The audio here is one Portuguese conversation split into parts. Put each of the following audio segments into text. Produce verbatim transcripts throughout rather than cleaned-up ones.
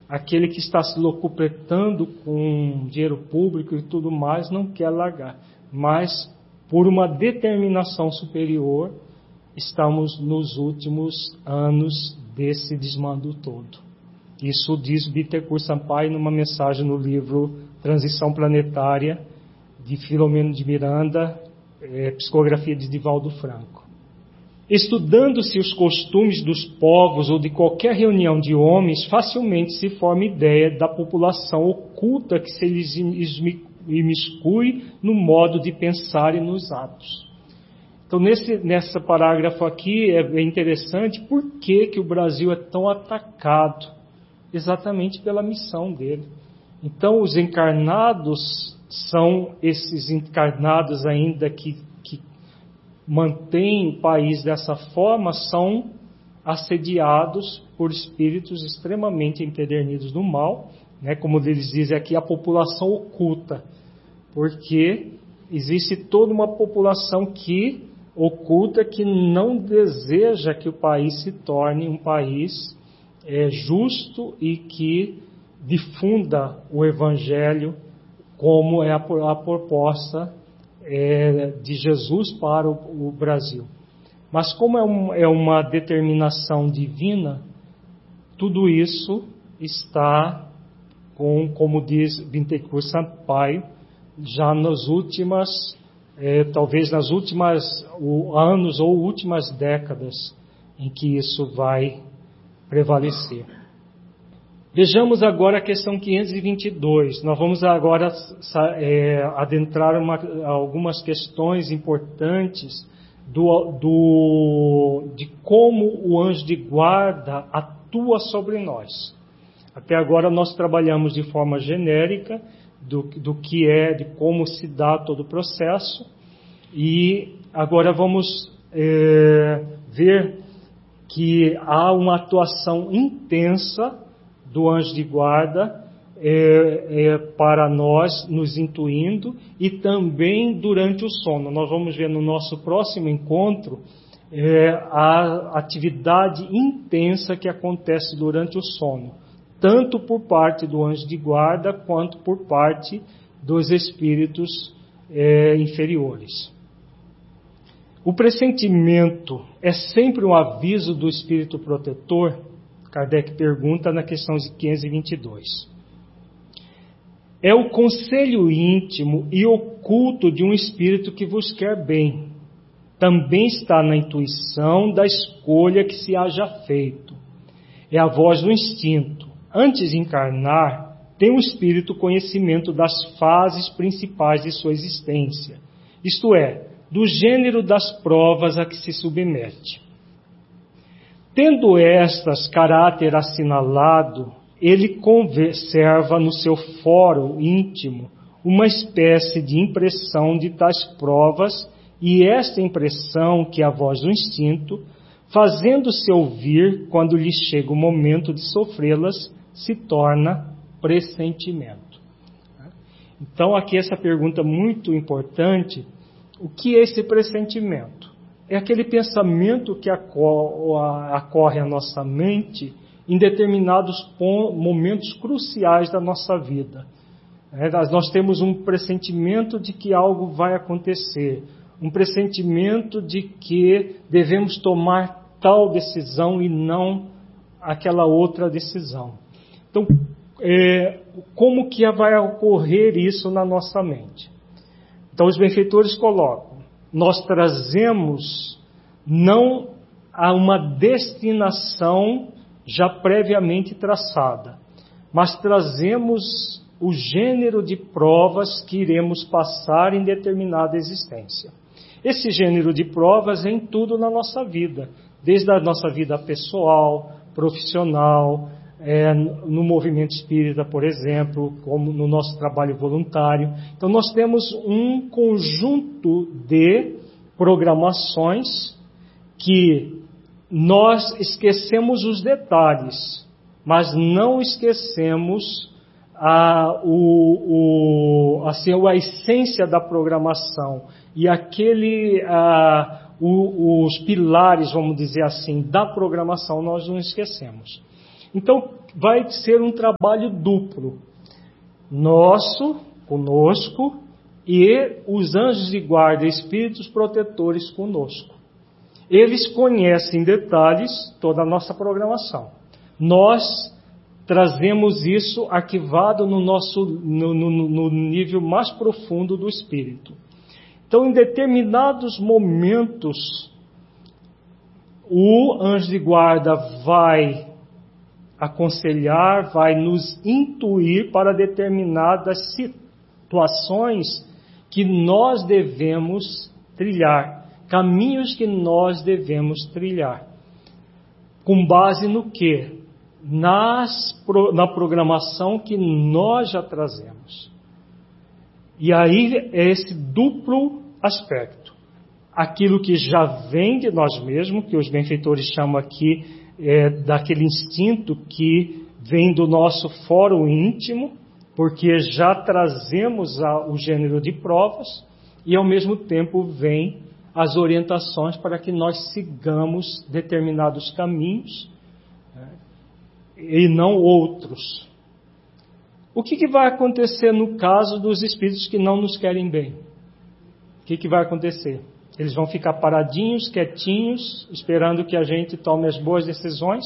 aquele que está se locupletando com dinheiro público e tudo mais, não quer largar. Mas, por uma determinação superior, estamos nos últimos anos desse desmando todo. Isso diz Bittencourt Sampaio numa mensagem no livro Transição Planetária, de Filomeno de Miranda, é, psicografia de Divaldo Franco. Estudando-se os costumes dos povos ou de qualquer reunião de homens, facilmente se forma ideia da população oculta que se lhes imiscui no modo de pensar e nos atos. Então, nesse nessa parágrafo aqui é interessante por que, que o Brasil é tão atacado, exatamente pela missão dele. Então, os encarnados são esses encarnados ainda que, que mantêm o país dessa forma, são assediados por espíritos extremamente empedernidos do mal, né? Como eles dizem aqui, a população oculta, porque existe toda uma população que oculta que não deseja que o país se torne um país é, justo e que difunda o Evangelho como é a, a proposta é, de Jesus para o, o Brasil. Mas como é, um, é uma determinação divina, tudo isso está, com, como diz Bittencourt Sampaio, já nas últimas, é, talvez nas últimas o, anos ou últimas décadas em que isso vai prevalecer. Vejamos agora a questão quinhentos e vinte e dois. Nós vamos agora é, adentrar uma, algumas questões importantes do, do, de como o anjo de guarda atua sobre nós. Até agora nós trabalhamos de forma genérica do, do que é, de como se dá todo o processo, e agora vamos é, ver que há uma atuação intensa do anjo de guarda é, é, para nós, nos intuindo, e também durante o sono. Nós vamos ver no nosso próximo encontro é, a atividade intensa que acontece durante o sono, tanto por parte do anjo de guarda, quanto por parte dos espíritos é, inferiores. O pressentimento é sempre um aviso do espírito protetor? Kardec pergunta na questão quinhentos e vinte e dois. É o conselho íntimo e oculto de um espírito que vos quer bem. Também está na intuição da escolha que se haja feito. É a voz do instinto. Antes de encarnar, tem o espírito conhecimento das fases principais de sua existência, isto é, do gênero das provas a que se submete. Tendo estas caráter assinalado, ele conserva no seu fórum íntimo uma espécie de impressão de tais provas, e esta impressão, que é a voz do instinto, fazendo-se ouvir quando lhe chega o momento de sofrê-las, se torna pressentimento. Então, aqui essa pergunta muito importante: o que é esse pressentimento? É aquele pensamento que acorre à nossa mente em determinados momentos cruciais da nossa vida. Nós temos um pressentimento de que algo vai acontecer, um pressentimento de que devemos tomar tal decisão e não aquela outra decisão. Então, é, como que vai ocorrer isso na nossa mente? Então, os benfeitores colocam: nós trazemos não a uma destinação já previamente traçada, mas trazemos o gênero de provas que iremos passar em determinada existência. Esse gênero de provas é em tudo na nossa vida, desde a nossa vida pessoal, profissional, é, no movimento espírita, por exemplo, como no nosso trabalho voluntário. Então, nós temos um conjunto de programações que nós esquecemos os detalhes, mas não esquecemos a, o, o, assim, a essência da programação e aquele, a, o, os pilares, vamos dizer assim, da programação nós não esquecemos. Então, vai ser um trabalho duplo. Nosso, conosco, e os anjos de guarda, espíritos protetores conosco. Eles conhecem em detalhes toda a nossa programação. Nós trazemos isso arquivado no, nosso, no, no, no nível mais profundo do espírito. Então, em determinados momentos, o anjo de guarda vai aconselhar, vai nos intuir para determinadas situações que nós devemos trilhar, caminhos que nós devemos trilhar. Com base no quê? Nas, na programação que nós já trazemos. E aí é esse duplo aspecto. Aquilo que já vem de nós mesmos, que os benfeitores chamam aqui é, daquele instinto que vem do nosso fórum íntimo, porque já trazemos a, o gênero de provas, e ao mesmo tempo vem as orientações para que nós sigamos determinados caminhos, né, e não outros. O que, que vai acontecer no caso dos espíritos que não nos querem bem? O que, que vai acontecer? Eles vão ficar paradinhos, quietinhos, esperando que a gente tome as boas decisões?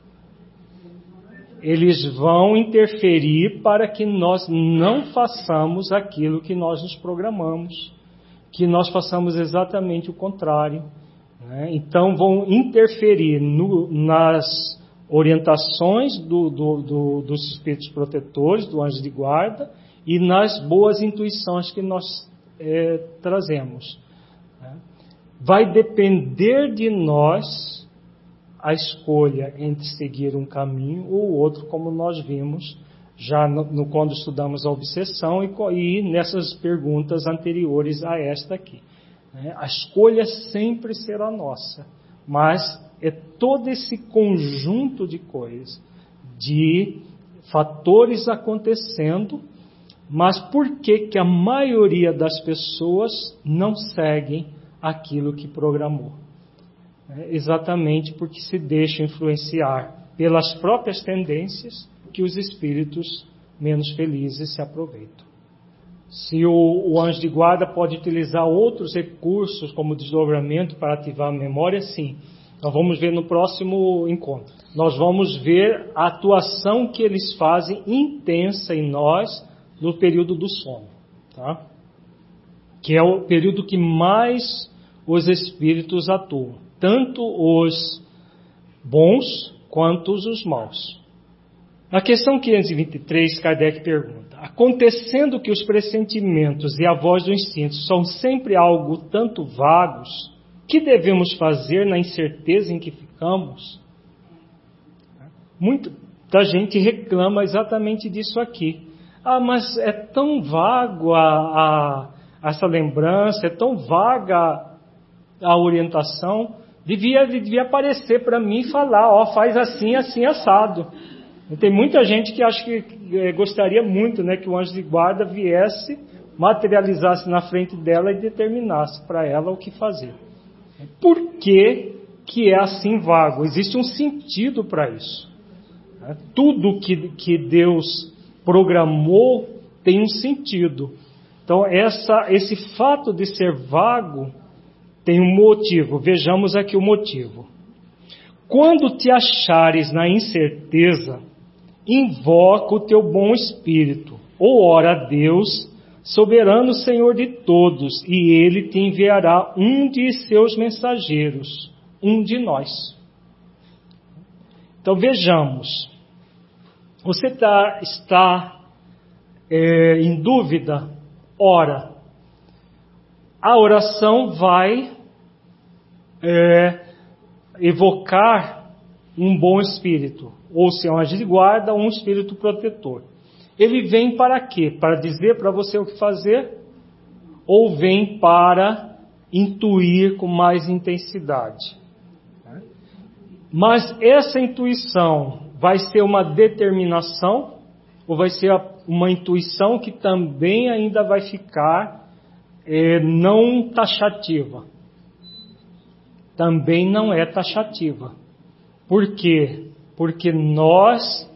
Eles vão interferir para que nós não façamos aquilo que nós nos programamos, que nós façamos exatamente o contrário, né? Então vão interferir no, nas orientações do, do, do, dos espíritos protetores, do anjo de guarda, e nas boas intuições que nós é, trazemos. Né? Vai depender de nós a escolha entre seguir um caminho ou outro, como nós vimos já no, no, quando estudamos a obsessão e, e nessas perguntas anteriores a esta aqui. Né? A escolha sempre será nossa, mas é todo esse conjunto de coisas, de fatores acontecendo, mas por que que a maioria das pessoas não seguem aquilo que programou? É exatamente porque se deixa influenciar pelas próprias tendências que os espíritos menos felizes se aproveitam. Se o, o anjo de guarda pode utilizar outros recursos, como desdobramento, para ativar a memória, sim. Nós vamos ver no próximo encontro. Nós vamos ver a atuação que eles fazem intensa em nós no período do sono, tá? Que é o período que mais os espíritos atuam. Tanto os bons quanto os maus. Na questão quinhentos e vinte e três, Kardec pergunta: acontecendo que os pressentimentos e a voz do instinto são sempre algo tanto vagos, que devemos fazer na incerteza em que ficamos? Muita gente reclama exatamente disso aqui. Ah, mas é tão vago a, a, essa lembrança, é tão vaga a orientação. Devia, devia aparecer para mim e falar, ó, faz assim, assim, assado. E tem muita gente que acha que é, gostaria muito, né, que o anjo de guarda viesse, materializasse na frente dela e determinasse para ela o que fazer. Por que que é assim vago? Existe um sentido para isso. Né? Tudo que, que Deus programou tem um sentido. Então, essa, esse fato de ser vago tem um motivo. Vejamos aqui o motivo. Quando te achares na incerteza, invoca o teu bom espírito, ou ora a Deus, soberano Senhor de todos, e Ele te enviará um de seus mensageiros, um de nós. Então vejamos. Você tá, está é, em dúvida? Ora. A oração vai é, evocar um bom espírito, ou se é um anjo de guarda, um espírito protetor. Ele vem para quê? Para dizer para você o que fazer? Ou vem para intuir com mais intensidade? Mas essa intuição vai ser uma determinação, ou vai ser uma intuição que também ainda vai ficar É, não taxativa? Também não é taxativa. Por quê? Porque nós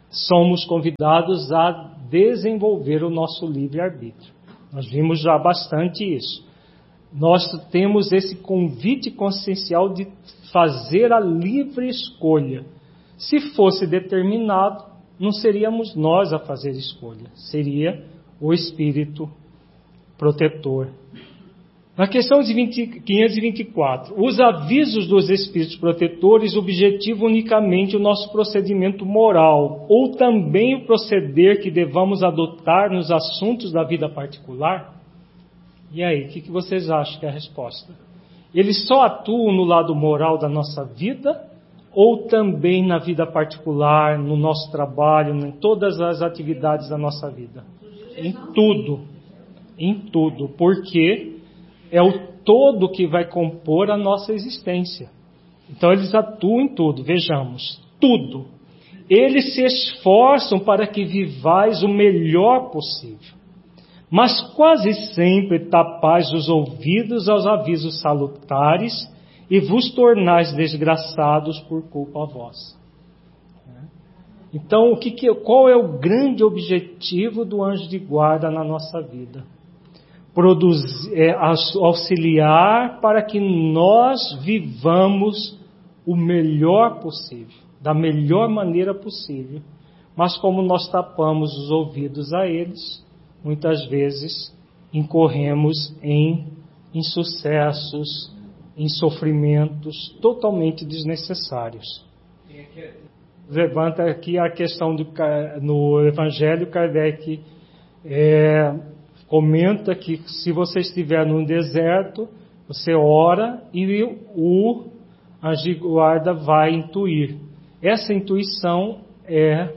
somos convidados a desenvolver o nosso livre-arbítrio. Nós vimos já bastante isso. Nós temos esse convite consciencial de fazer a livre escolha. Se fosse determinado, não seríamos nós a fazer escolha, seria o Espírito protetor. Na questão de quinhentos e vinte e quatro, os avisos dos Espíritos protetores objetivam unicamente o nosso procedimento moral, ou também o proceder que devamos adotar nos assuntos da vida particular? E aí, o que, que vocês acham que é a resposta? Eles só atuam no lado moral da nossa vida, ou também na vida particular, no nosso trabalho, em todas as atividades da nossa vida? Em tudo. Em tudo. Porque é o todo que vai compor a nossa existência. Então eles atuam em tudo. Vejamos. Tudo. Eles se esforçam para que vivais o melhor possível. Mas quase sempre tapais os ouvidos aos avisos salutares e vos tornais desgraçados por culpa vossa. Então, o que que, qual é o grande objetivo do anjo de guarda na nossa vida? Produzir, é, auxiliar para que nós vivamos o melhor possível, da melhor maneira possível. Mas como nós tapamos os ouvidos a eles, muitas vezes incorremos em insucessos, em sofrimentos totalmente desnecessários. Levanta aqui a questão do, no Evangelho, Kardec é, comenta que se você estiver num deserto, você ora e o anjo de guarda vai intuir. Essa intuição é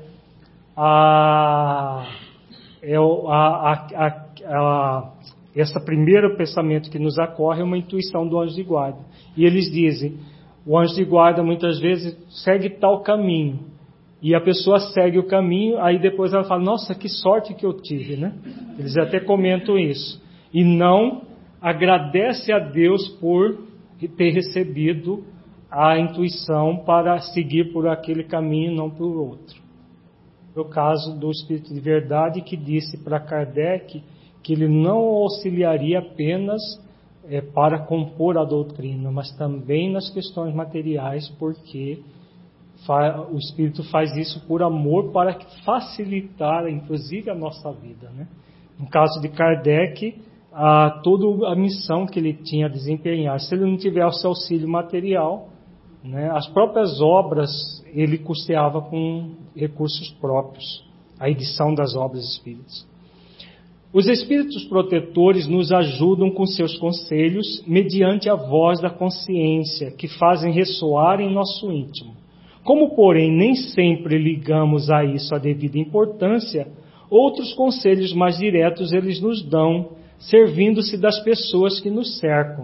a, é a, a, a, a esse primeiro pensamento que nos ocorre é uma intuição do anjo de guarda. E eles dizem, o anjo de guarda muitas vezes segue tal caminho. E a pessoa segue o caminho, aí depois ela fala, nossa, que sorte que eu tive, né? Eles até comentam isso. E não agradece a Deus por ter recebido a intuição para seguir por aquele caminho e não por outro. No caso do Espírito de Verdade, que disse para Kardec que ele não auxiliaria apenas é, para compor a doutrina, mas também nas questões materiais, porque o Espírito faz isso por amor para facilitar, inclusive, a nossa vida, né? No caso de Kardec, a, toda a missão que ele tinha a desempenhar, se ele não tivesse auxílio material, né, as próprias obras ele custeava com recursos próprios, a edição das obras espíritas. Os Espíritos protetores nos ajudam com seus conselhos mediante a voz da consciência, que fazem ressoar em nosso íntimo. Como, porém, nem sempre ligamos a isso a devida importância, outros conselhos mais diretos eles nos dão, servindo-se das pessoas que nos cercam.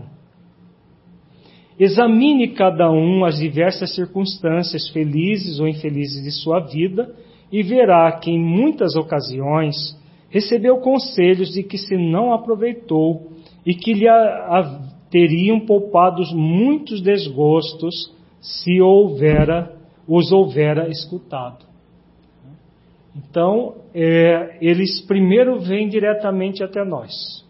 Examine cada um as diversas circunstâncias, felizes ou infelizes de sua vida, e verá que em muitas ocasiões recebeu conselhos de que se não aproveitou e que lhe a, a, teriam poupado muitos desgostos se houvera, os houvera escutado. Então, é, eles primeiro vêm diretamente até nós.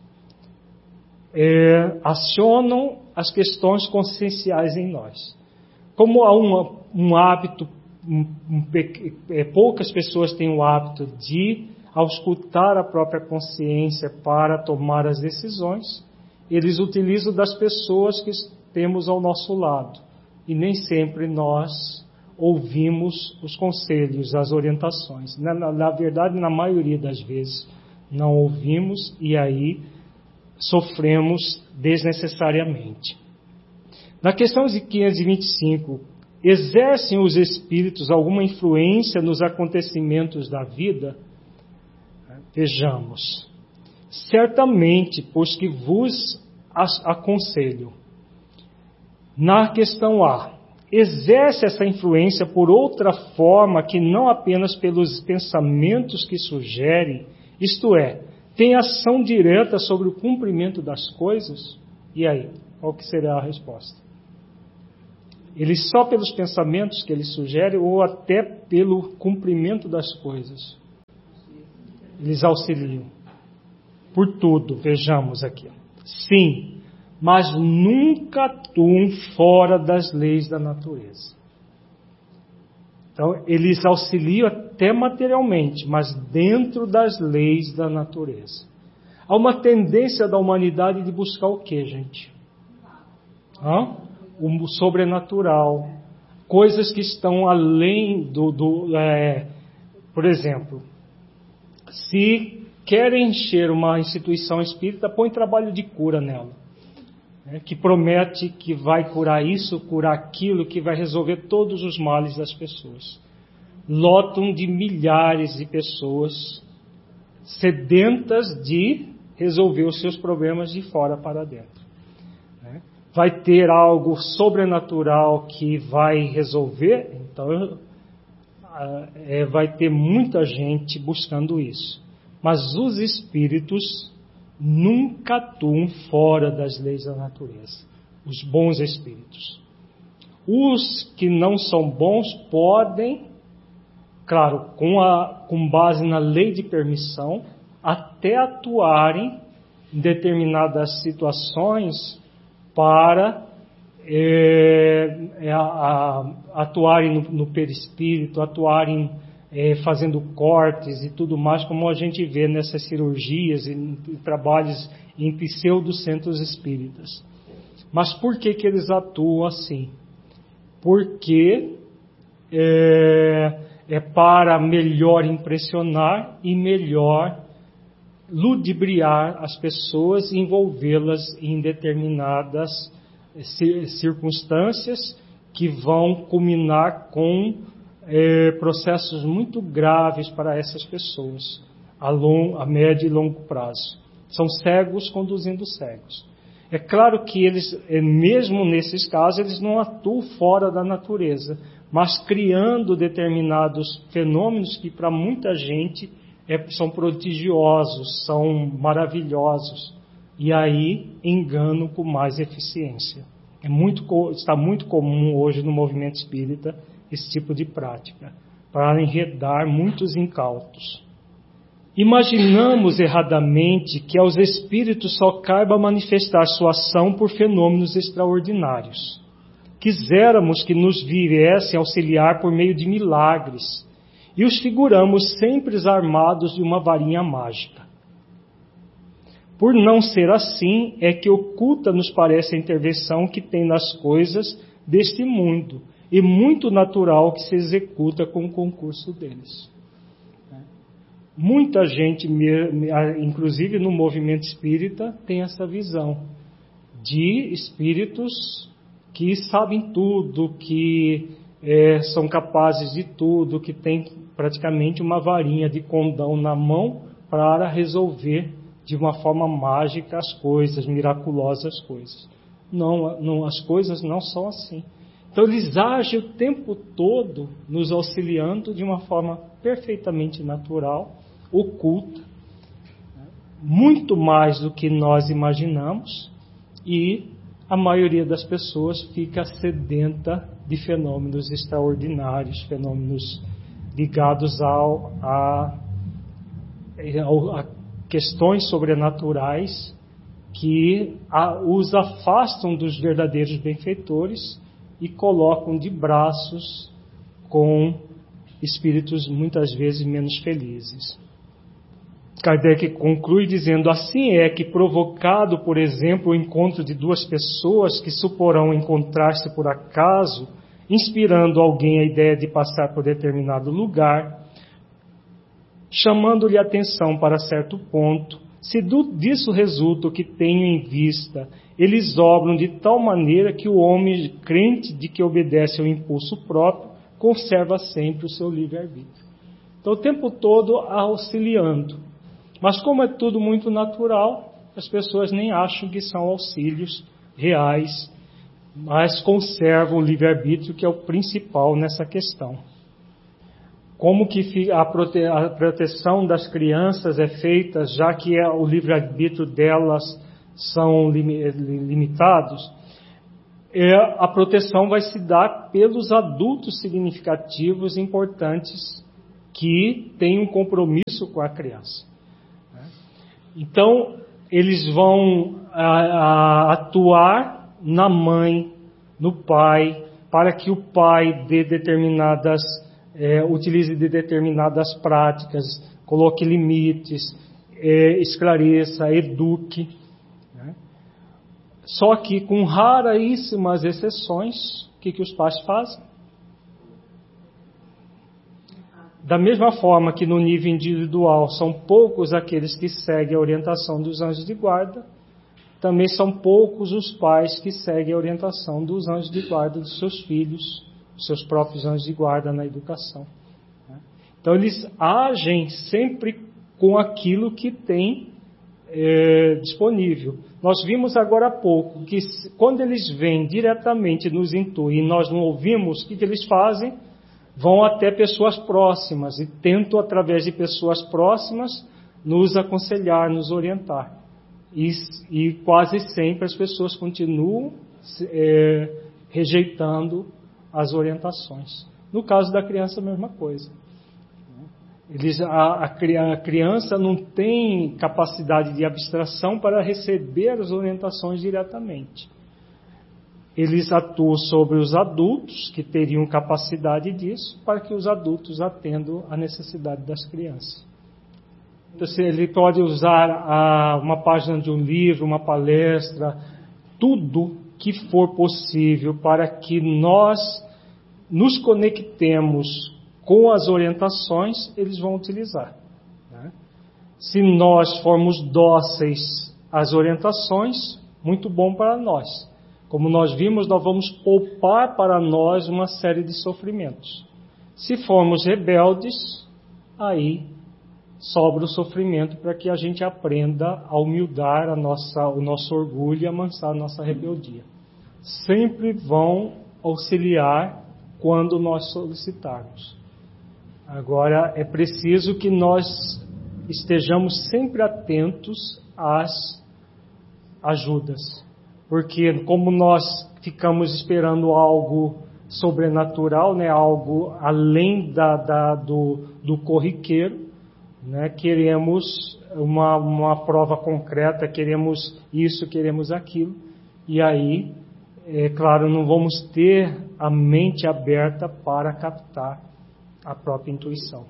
É, acionam as questões conscienciais em nós. Como há uma, um hábito, um, um, é, poucas pessoas têm o hábito de, ao escutar a própria consciência para tomar as decisões, eles utilizam das pessoas que temos ao nosso lado. E nem sempre nós ouvimos os conselhos, as orientações. Na, na, na verdade, na maioria das vezes, não ouvimos e aí sofremos desnecessariamente. Na questão de quinhentos e vinte e cinco, exercem os espíritos alguma influência nos acontecimentos da vida? Vejamos. Certamente, pois que vos aconselho. Na questão A, exerce essa influência por outra forma que não apenas pelos pensamentos que sugerem, isto é, tem ação direta sobre o cumprimento das coisas? E aí, qual que será a resposta? ele só pelos pensamentos que ele sugere ou até pelo cumprimento das coisas. Eles auxiliam. Por tudo, vejamos aqui. Sim, mas nunca atuam fora das leis da natureza. Então, eles auxiliam até materialmente, mas dentro das leis da natureza. Há uma tendência da humanidade de buscar o quê, gente? Hã? O sobrenatural. Coisas que estão além do... do é, por exemplo, se querem encher uma instituição espírita, põe trabalho de cura nela. Né, que promete que vai curar isso, curar aquilo, que vai resolver todos os males das pessoas. Lotam de milhares de pessoas sedentas de resolver os seus problemas de fora para dentro. Né? Vai ter algo sobrenatural que vai resolver, então é, vai ter muita gente buscando isso. Mas os espíritos nunca atuam fora das leis da natureza. Os bons espíritos. Os que não são bons podem, claro, com, a, com base na lei de permissão, até atuarem em determinadas situações para é, é, a, a, atuarem no, no perispírito, atuarem É, fazendo cortes e tudo mais, como a gente vê nessas cirurgias e, e trabalhos em pseudocentros espíritas. Mas por que que eles atuam assim? Porque é, é para melhor impressionar e melhor ludibriar as pessoas, envolvê-las em determinadas circunstâncias que vão culminar com É, processos muito graves para essas pessoas, a, long, a médio e longo prazo. São cegos conduzindo cegos. É claro que eles, mesmo nesses casos, eles não atuam fora da natureza, mas criando determinados fenômenos que para muita gente é, são prodigiosos, são maravilhosos, e aí enganam com mais eficiência. É muito, está muito comum hoje no movimento espírita esse tipo de prática, para enredar muitos incautos. Imaginamos erradamente que aos espíritos só caiba manifestar sua ação por fenômenos extraordinários. Quiséramos que nos viessem auxiliar por meio de milagres, e os figuramos sempre armados de uma varinha mágica. Por não ser assim, é que oculta nos parece a intervenção que tem nas coisas deste mundo, e muito natural que se executa com o concurso deles. Muita gente, inclusive no movimento espírita, tem essa visão de espíritos que sabem tudo, que é, são capazes de tudo, que têm praticamente uma varinha de condão na mão para resolver de uma forma mágica as coisas, miraculosas as coisas. Não, não, as coisas não são assim. Então eles agem o tempo todo nos auxiliando de uma forma perfeitamente natural, oculta, muito mais do que nós imaginamos, e a maioria das pessoas fica sedenta de fenômenos extraordinários, fenômenos ligados ao, a, a questões sobrenaturais que a, os afastam dos verdadeiros benfeitores e colocam de braços com espíritos muitas vezes menos felizes. Kardec conclui dizendo: assim é que, provocado, por exemplo, o encontro de duas pessoas que suporão encontrar-se por acaso, inspirando alguém a ideia de passar por determinado lugar, chamando-lhe a atenção para certo ponto, se do, disso resulta o que tenho em vista, eles obram de tal maneira que o homem, crente de que obedece ao impulso próprio, conserva sempre o seu livre-arbítrio. Então, o tempo todo auxiliando. Mas como é tudo muito natural, as pessoas nem acham que são auxílios reais, mas conservam o livre-arbítrio, que é o principal nessa questão. Como que a, prote- a proteção das crianças é feita, já que é o livre-arbítrio delas são lim- limitados? é, a proteção vai se dar pelos adultos significativos importantes que têm um compromisso com a criança. Então, eles vão a, a, atuar na mãe, no pai, para que o pai dê determinadas, é, utilize de determinadas práticas, coloque limites, é, esclareça, eduque. Né? Só que com raríssimas exceções, o que, que os pais fazem? Da mesma forma que no nível individual são poucos aqueles que seguem a orientação dos anjos de guarda, também são poucos os pais que seguem a orientação dos anjos de guarda dos seus filhos, dos seus próprios anjos de guarda na educação. Então eles agem sempre com aquilo que tem é, disponível. Nós vimos agora há pouco que quando eles vêm diretamente nos intuem e nós não ouvimos, o que, que eles fazem? Vão até pessoas próximas e tentam, através de pessoas próximas, nos aconselhar, nos orientar. E, e quase sempre as pessoas continuam é, rejeitando as orientações. No caso da criança, a mesma coisa. Eles, a, a criança não tem capacidade de abstração para receber as orientações diretamente. Eles atuam sobre os adultos, que teriam capacidade disso, para que os adultos atendam à necessidade das crianças. Então, ele pode usar a, uma página de um livro, uma palestra, tudo que for possível para que nós nos conectemos com as orientações, eles vão utilizar. Né? Se nós formos dóceis às orientações, muito bom para nós. Como nós vimos, nós vamos poupar para nós uma série de sofrimentos. Se formos rebeldes, aí sobra o sofrimento para que a gente aprenda a humildar a nossa, o nosso orgulho e amansar a nossa rebeldia. Sempre vão auxiliar quando nós solicitarmos. Agora, é preciso que nós estejamos sempre atentos às ajudas. Porque como nós ficamos esperando algo sobrenatural, né, algo além da, da, do, do corriqueiro, né, queremos uma, uma prova concreta, queremos isso, queremos aquilo, e aí, é claro, não vamos ter a mente aberta para captar a própria intuição.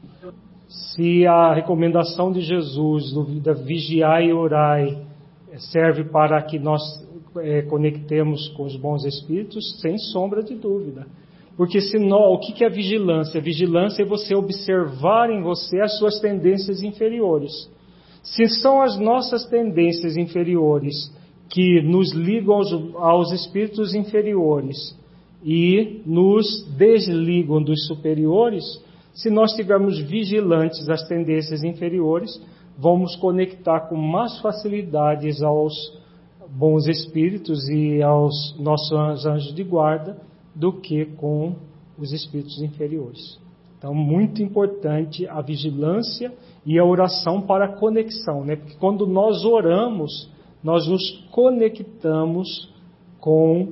Se a recomendação de Jesus, do, da vigiai e orai, serve para que nós é, conectemos com os bons espíritos, sem sombra de dúvida. Porque senão, o que é vigilância? Vigilância é você observar em você as suas tendências inferiores. Se são as nossas tendências inferiores que nos ligam aos, aos espíritos inferiores e nos desligam dos superiores, se nós estivermos vigilantes das tendências inferiores, vamos conectar com mais facilidades aos bons espíritos e aos nossos anjos de guarda do que com os espíritos inferiores. Então, muito importante a vigilância e a oração para a conexão, né? Porque quando nós oramos, nós nos conectamos com,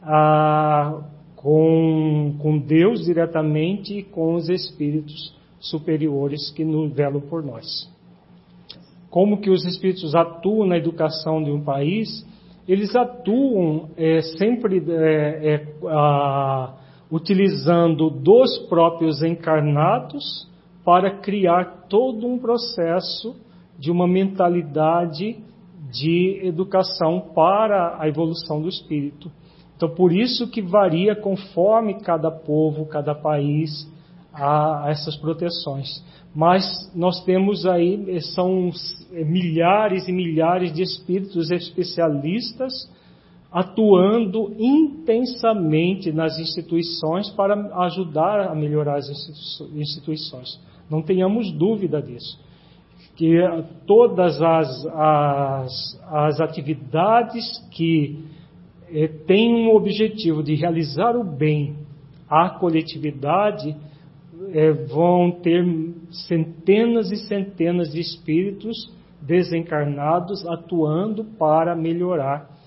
a, com, com Deus diretamente e com os espíritos superiores que nos velam por nós. Como que os espíritos atuam na educação de um país? Eles atuam é, sempre é, é, a, utilizando dos próprios encarnados para criar todo um processo de uma mentalidade de educação para a evolução do espírito. Então, por isso que varia conforme cada povo, cada país, a, a essas proteções. Mas nós temos aí, são milhares e milhares de espíritos especialistas atuando intensamente nas instituições para ajudar a melhorar as instituições. Não tenhamos dúvida disso. Que todas as, as, as atividades que eh, têm um objetivo de realizar o bem à coletividade eh, vão ter centenas e centenas de espíritos desencarnados atuando para melhorar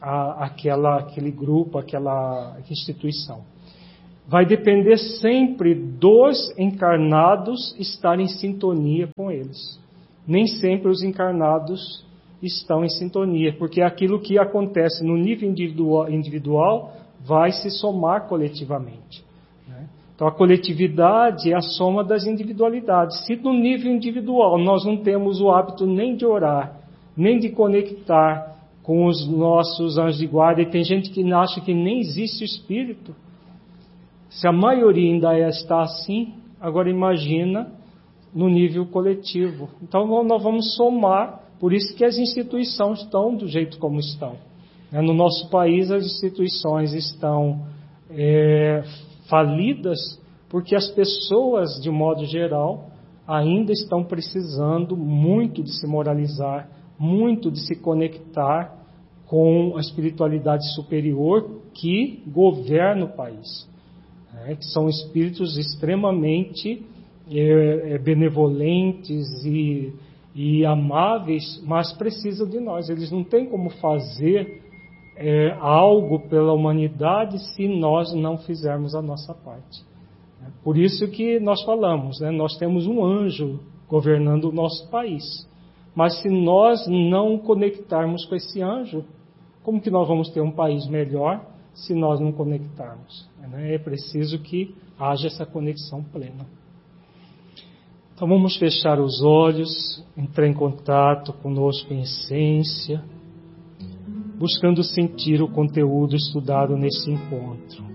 a, aquela, aquele grupo, aquela instituição. Vai depender sempre dos encarnados estarem em sintonia com eles. Nem sempre os encarnados estão em sintonia, porque aquilo que acontece no nível individual, individual vai se somar coletivamente. Né? Então a coletividade é a soma das individualidades. Se no nível individual nós não temos o hábito nem de orar, nem de conectar com os nossos anjos de guarda, e tem gente que acha que nem existe espírito, se a maioria ainda está assim, agora imagina no nível coletivo. Então nós vamos somar, por isso que as instituições estão do jeito como estão. No nosso país as instituições estão é, falidas porque as pessoas, de modo geral, ainda estão precisando muito de se moralizar, muito de se conectar com a espiritualidade superior que governa o país. É, que são espíritos extremamente é, benevolentes e, e amáveis, mas precisam de nós. Eles não têm como fazer é, algo pela humanidade se nós não fizermos a nossa parte. É, por isso que nós falamos, né, nós temos um anjo governando o nosso país. Mas se nós não conectarmos com esse anjo, como que nós vamos ter um país melhor se nós não conectarmos? É preciso que haja essa conexão plena. Então vamos fechar os olhos, entrar em contato conosco em essência, buscando sentir o conteúdo estudado nesse encontro.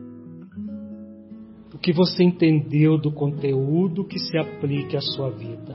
O que você entendeu do conteúdo que se aplique à sua vida.